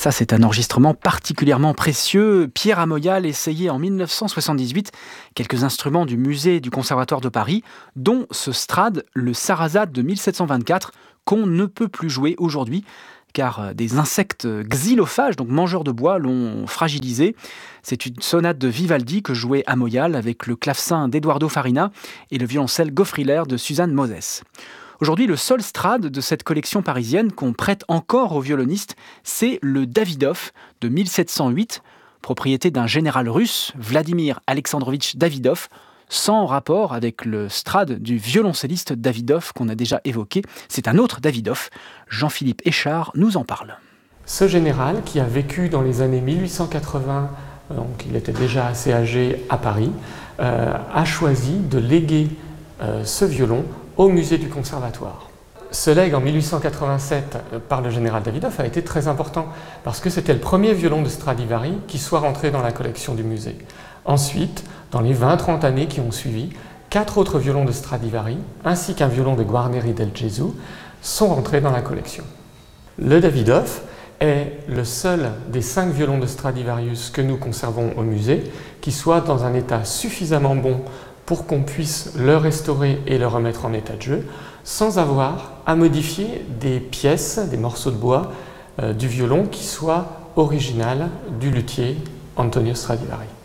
Ça, c'est un enregistrement particulièrement précieux. Pierre Amoyal essayait en 1978 quelques instruments du musée du Conservatoire de Paris, dont ce Strad, le Sarrazate de 1724, qu'on ne peut plus jouer aujourd'hui, car des insectes xylophages, donc mangeurs de bois, l'ont fragilisé. C'est une sonate de Vivaldi que jouait Amoyal avec le clavecin d'Eduardo Farina et le violoncelle Goffriller de Suzanne Moses. Aujourd'hui, le seul Strad de cette collection parisienne qu'on prête encore aux violonistes, c'est le Davidov de 1708, propriété d'un général russe, Vladimir Alexandrovitch Davidov, sans rapport avec le Strad du violoncelliste Davidov qu'on a déjà évoqué. C'est un autre Davidov. Jean-Philippe Échard nous en parle. Ce général, qui a vécu dans les années 1880, donc il était déjà assez âgé à Paris, a choisi de léguer ce violon au musée du Conservatoire. Ce legs en 1887 par le général Davidov a été très important parce que c'était le premier violon de Stradivari qui soit rentré dans la collection du musée. Ensuite, dans les 20-30 années qui ont suivi, 4 autres violons de Stradivari ainsi qu'un violon de Guarneri del Gesù sont rentrés dans la collection. Le Davidov est le seul des 5 violons de Stradivarius que nous conservons au musée qui soit dans un état suffisamment bon pour qu'on puisse le restaurer et le remettre en état de jeu, sans avoir à modifier des pièces, des morceaux de bois du violon qui soient originales du luthier Antonio Stradivari.